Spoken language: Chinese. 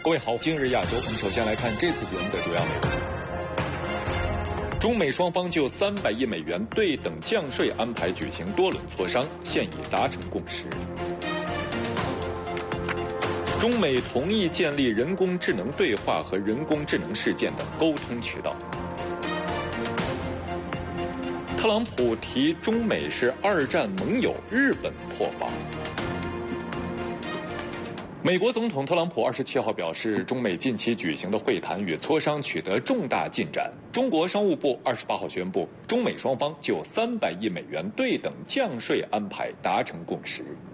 各位好，今日亚洲，我们首先来看这次节目的主要内容。中美双方就300亿美元对等降税安排举行多轮磋商，现已达成共识。中美同意建立人工智能对话和人工智能事件的沟通渠道。特朗普提中美是2战盟友，日本破防。美国总统特朗普27号表示，中美近期举行的会谈与磋商取得重大进展。中国商务部28号宣布，中美双方就300亿美元对等降税安排达成共识。